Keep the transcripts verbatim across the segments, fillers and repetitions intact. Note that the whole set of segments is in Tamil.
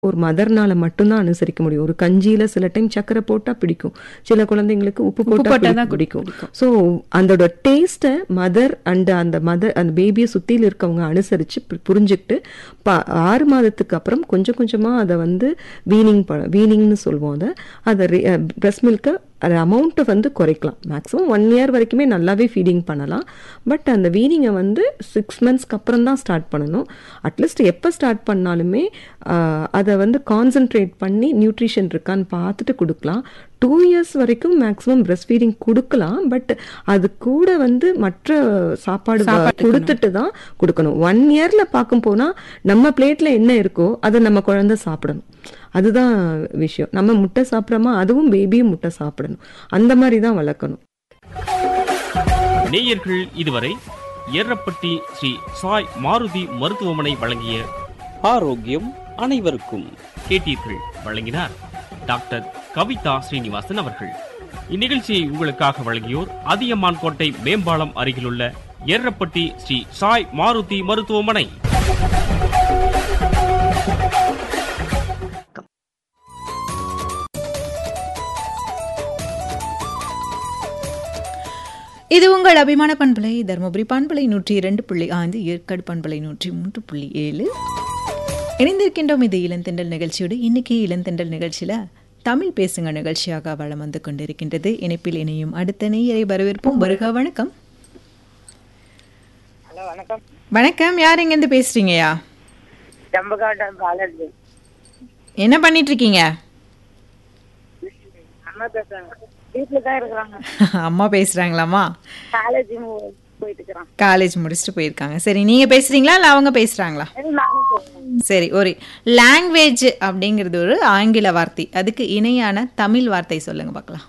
ஒரு மதர்னால மட்டும்தான் அனுசரிக்க முடியும். ஒரு கஞ்சியில சில டைம் சர்க்கரை போட்டா பிடிக்கும், சில குழந்தைங்களுக்கு உப்பு உப்பு போட்டா போட்டா பிடி- தான் பிடிக்கும். பிடிக்கும். ஸோ அதோட டேஸ்ட்டை மதர் அண்ட் அந்த மதர் அந்த பேபியை சுற்றியில் இருக்கவங்க அனுசரித்து புரிஞ்சுக்கிட்டு பா ஆறு மாதத்துக்கு அப்புறம் கொஞ்சம் கொஞ்சமாக அதை வந்து வீனிங் ப வீனிங்னு சொல்லுவோம். அதை அதை பிரஸ்ட் மில்கை அது அமௌண்ட்டை வந்து குறைக்கலாம். மேக்ஸிமம் ஒன் இயர் வரைக்குமே நல்லாவே ஃபீடிங் பண்ணலாம். பட் அந்த வீனிங்கை வந்து சிக்ஸ் மந்த்ஸ்க்கு அப்புறம் தான் ஸ்டார்ட் பண்ணணும். அட்லீஸ்ட் எப்போ ஸ்டார்ட் பண்ணாலுமே ஆஹ், அதை வந்து கான்சென்ட்ரேட் பண்ணி நியூட்ரிஷன் இருக்கான்னு பார்த்துட்டு கொடுக்கலாம். டூ இயர்ஸ் வரைக்கும் மேக்ஸிமம் பிரஸ்ட் ஃபீடிங் கொடுக்கலாம். பட் அது கூட வந்து மற்ற சாப்பாடு வ- சாப்பாட்டுக்கணும். கொடுத்துட்டு தான் கொடுக்கணும். ஒன் இயர்ல பார்க்கும் போனா நம்ம பிளேட்ல என்ன இருக்கோ அதை நம்ம குழந்தை சாப்பிடணும். அதுதான் விஷயம். நம்ம முட்டை சாப்பிட்றோமா, அதுவும் பேபியும் முட்டை சாப்பிடணும். அந்த மாதிரி தான் வளர்க்கணும். நேயர்கள் இதுவரை ஏரப்பட்டி ஸ்ரீ சாய் மாருதி மருத்துவமனை வழங்கிய ஆரோக்கியம் அனைவருக்கும் கேட்டீர்கள். வழங்கினார் டாக்டர் கவிதா ஸ்ரீனிவாசன் அவர்கள். இந்நிகழ்ச்சியை உங்களுக்காக வழங்கியோர் அதியமான் கோட்டை மேம்பாலம் அருகிலுள்ள ஏரப்பட்டி ஸ்ரீ சாய் மாருதி மருத்துவமனை. இது உங்கள் அபிமான பண்பலை தருமபுரி பண்பலை நூற்றி இரண்டு புள்ளி ஐந்து, ஏற்காடு பண்பலை நூற்றி மூன்று புள்ளி ஏழு. இணைந்திருக்கின்றோம் இது இளந்தெண்டல் நிகழ்ச்சியோடு. இன்னைக்கு இளந்தெண்டல் நிகழ்ச்சியில் தமிழ் பேசுங்க நிகழ்ச்சியாக வளம் வந்து கொண்டிருக்கின்றது. இணைப்பில் இணையும் அடுத்த நேயரை வரவேற்போம். வருக. வணக்கம். ஹலோ வணக்கம். வணக்கம், யார் எங்கேருந்து பேசுறீங்கயா? ஜம்பகாட்டம் பாலாஜி. என்ன பண்ணிட்டு இருக்கீங்க? அம்மா பேசுறாங்க. வீட்டில் தான் இருக்கிறாங்க. அம்மா பேசுறாங்களாமா? காலேஜ் போயிட்டு இருக்கிறான். காலேஜ் முடிச்சுட்டு போயிருக்காங்க. சரி, நீங்க பேசுறீங்களா இல்லை அவங்க பேசுறாங்களா? நானும் பேசுறேன். சரி, ஒரு லாங்குவேஜ் அப்படிங்கிறது ஒரு ஆங்கில வார்த்தை. அதுக்கு இணையான தமிழ் வார்த்தை சொல்லுங்க பார்க்கலாம்.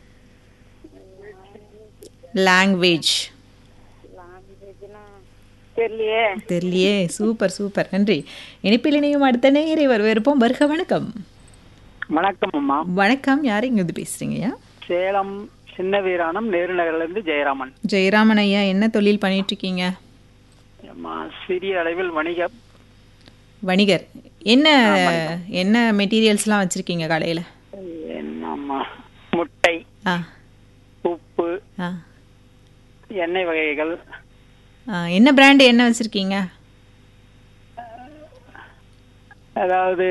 லாங்குவேஜ் லாங்குவேஜ்னா தெரியலையே. தெரியலையே. சூப்பர் சூப்பர், நன்றி. இணைப்பில் இணையும் அடுத்த நேயரை வரவேற்போம். வருக. வணக்கம். வணக்கம் அம்மா. வணக்கம், யார் இங்கிருந்து பேசுறீங்கய்யா? சேலம் சின்ன வீராணம் நேரு நகர்ல இருந்து ஜெயராமன். ஜெயராமன் ஐயா, என்ன தொழில் பண்ணிட்டு இருக்கீங்க? அம்மா, சிறிய அளவில் வணிகம். வணிகர். என்ன என்ன மெட்டீரியல்ஸ்லாம் வச்சிருக்கீங்க கடையில்? என்னம்மா, முட்டை, ஆ உப்பு, ஆ எண்ணெய் வகைகள். ஆ, என்ன பிராண்டு என்ன வச்சிருக்கீங்க? அதாவது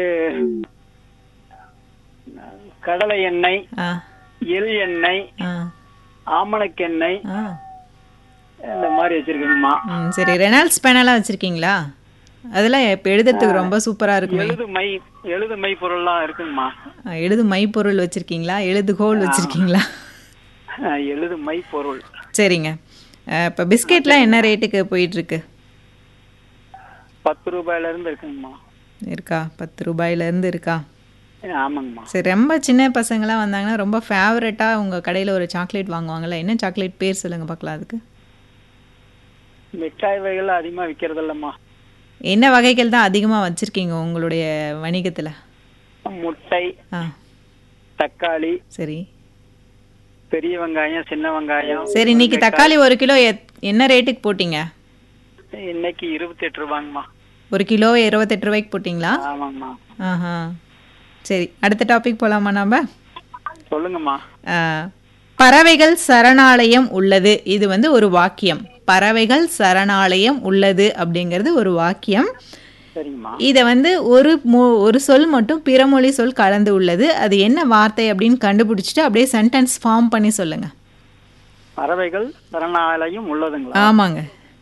கடலை எண்ணெய், ஆ எள் எண்ணெய், ஆ ஆமணக்கு எண்ணெய், ஆ இந்த மாதிரி வச்சிருக்கேங்கம்மா. ம், சரி. ரெனால்ட்ஸ் பேனெல்லாம் வச்சிருக்கீங்களா? அதெல்லாம் இப்போ எழுதுறதுக்கு ரொம்ப சூப்பராக இருக்குமே. எழுது மை எழுது மை பொருள்லாம் இருக்குங்கம்மா. ஆ, எழுது மை பொருள் வச்சிருக்கீங்களா? எழுதுகோல் வச்சிருக்கீங்களா? அஹ், எழுது மை பொருள். சரிங்க. இப்போ பிஸ்கெட்லாம் என்ன ரேட்டுக்கு போயிட்டு இருக்கு? பத்து ரூபாயில இருந்து இருக்குங்கம்மா. இருக்கா? பத்து ரூபாயிலேருந்து இருக்கா? ஆமாங்கம்மா. சரி, ரொம்ப சின்ன பசங்களாம் வந்தாங்கன்னா ரொம்ப ஃபேவரட்டாக உங்கள் கடையில் ஒரு சாக்லேட் வாங்குவாங்கல்ல, என்ன சாக்லேட் பேர் சொல்லுங்கள் பார்க்கலாம். அதுக்கு மிட்டாய் வகைகள் அதிகமா விக்கிறது இல்லம்மா. என்ன வகைகள் தான் அதிகமாக வச்சுருக்கீங்க உங்களுடைய வணிகத்தில்? முட்டை, ஆ தக்காளி, சரி பெரிய வெங்காயம், சின்ன வெங்காயம். சரி. இன்னைக்கு தக்காளி ஒரு கிலோ எத்- என்ன ரேட்டுக்கு போட்டீங்க? இன்னைக்கு இருபத்தி எட்டு ரூபாங்கம்மா. ஒரு கிலோ இருபத்தெட்டு ரூபாய்க்கு போட்டிங்களா? ஆமாங்கம்மா. ஆஹா, சரி. அடுத்த டாபிக் போகலாமா நம்ம? சொல்லுங்கம்மா. ஆ, பறவைகள் சரணாலயம் உள்ளது. இது வந்து ஒரு வாக்கியம். பறவைகள் சரணாலயம் உள்ளது அப்படிங்கிறது ஒரு வாக்கியம். சரிங்கம்மா. இதை வந்து ஒரு மொ- ஒரு சொல் மட்டும் பிறமொழி சொல் கலந்து உள்ளது. அது என்ன வார்த்தை அப்படின்னு கண்டுபிடிச்சிட்டு அப்படியே சென்டென்ஸ் ஃபார்ம் பண்ணி சொல்லுங்க. பறவைகள் சரணாலயம் உள்ளதுங்களா? ஆமாங்க.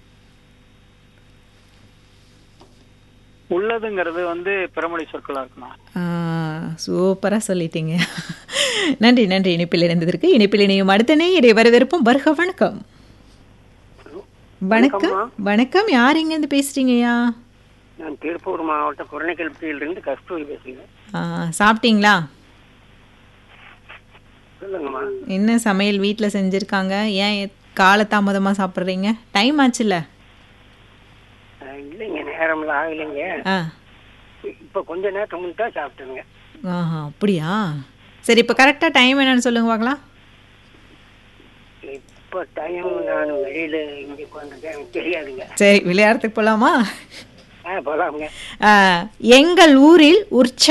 உள்ளதுங்கிறது வந்து பிறமொழி சொற்களா இருக்குமா? சூப்பராக சொல்லிட்டீங்க. நன்றி நன்றி. இணைப்பில் இணைந்ததற்கு. இணைப்பில் இணையும் அடுத்த நேயரை வரவேற்போம். வருக. வணக்கம். வணக்கம். வணக்கம், யார் எங்கேருந்து பேசுறீங்கய்யா? நான் திருப்பூர் மாவட்டம் குரணைக்கல்பியிலிருந்து கஸ்தூரி பேசுகிறேன். ஆ, சாப்பிட்டீங்களா? சொல்லுங்கம்மா. என்ன சமையல் வீட்டில் செஞ்சுருக்காங்க? ஏன் காலதாமதமாக சாப்பிட்றீங்க? டைம் ஆச்சுல்ல? இல்லைங்க, நேரம்லாம் ஆகலைங்க. ஆ இப்போ கொஞ்ச நேரத்துக்கு முன்னாடி தான் சாப்பிட்டேங்க. ஆஹா, அப்படியா? சரி, இப்போ கரெக்டாக டைம் என்னன்னு சொல்லுங்க பார்க்கலாம். இப்போ டைம் நான் வெளியில இங்கே உட்காந்துருக்கேன், எனக்கு தெரியாதுங்க. சரி, விளையாடுறதுக்கு போகலாமா? ஆ போகலாமுங்க. எங்கள் ஊரில் உற்ச